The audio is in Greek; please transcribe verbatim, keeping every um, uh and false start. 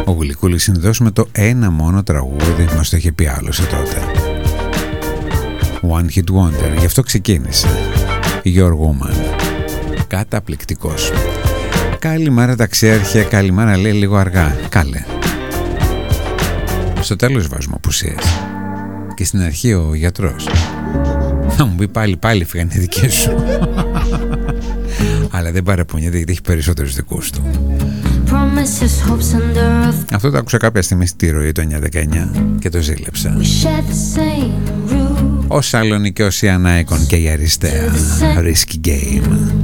Ο Γλυκούλης συνδυδώσει το ένα μόνο τραγούδι, μας το είχε πει άλλωσε τότε. One Hit Wonder, γι' αυτό ξεκίνησε. Your Woman. Καταπληκτικός. Καλημέρα ταξιάρχε, καλημέρα λέει λίγο αργά. Κάλε. Στο τέλος βάζουμε απουσίες. Και στην αρχή ο γιατρός θα μου πει πάλι πάλι φύγανε οι δικές σου. Αλλά δεν παραπονιέται γιατί έχει περισσότερους δικούς του. Αυτό το άκουσα κάποια στιγμή στη ροή το εννιά δεκαεννιά και το ζήλεψα. Ο Σαλονικιός, η Ανάικον και η Αριστεία. Risky Game.